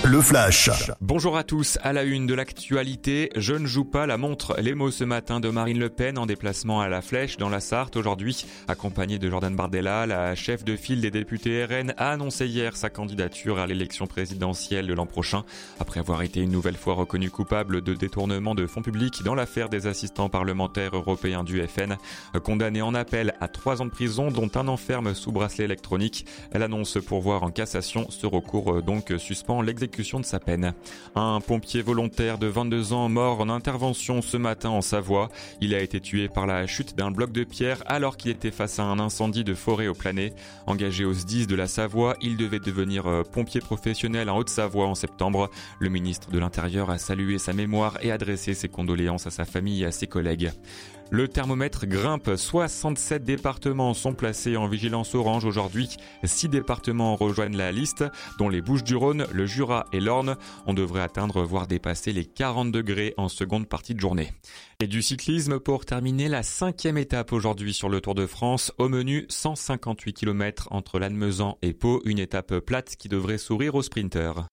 Le Flash. Bonjour à tous, à la une de l'actualité, je ne joue pas la montre. Les mots ce matin de Marine Le Pen en déplacement à la Flèche dans la Sarthe aujourd'hui. Accompagnée de Jordan Bardella, la chef de file des députés RN a annoncé hier sa candidature à l'élection présidentielle de l'an prochain. Après avoir été une nouvelle fois reconnue coupable de détournement de fonds publics dans l'affaire des assistants parlementaires européens du FN. Condamnée en appel à 3 ans de prison, dont un an ferme sous bracelet électronique. Elle annonce pourvoir en cassation. Ce recours donc suspend l'exécution de sa peine. Un pompier volontaire de 22 ans mort en intervention ce matin en Savoie. Il a été tué par la chute d'un bloc de pierre alors qu'il était face à un incendie de forêt au Planay. Engagé au SDIS de la Savoie, il devait devenir pompier professionnel en Haute-Savoie en septembre. Le ministre de l'Intérieur a salué sa mémoire et adressé ses condoléances à sa famille et à ses collègues. Le thermomètre grimpe, 67 départements sont placés en vigilance orange aujourd'hui. 6 départements rejoignent la liste, dont les Bouches-du-Rhône, le Jura et l'Orne. On devrait atteindre voire dépasser les 40 degrés en seconde partie de journée. Et du cyclisme pour terminer la 5e étape aujourd'hui sur le Tour de France. Au menu, 158 km entre Lannemezan et Pau, une étape plate qui devrait sourire aux sprinteurs.